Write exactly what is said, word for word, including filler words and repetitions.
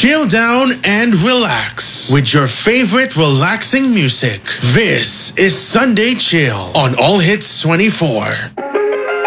Chill down and relax with your favorite relaxing music. This is Sunday Chill on All Hits twenty-four.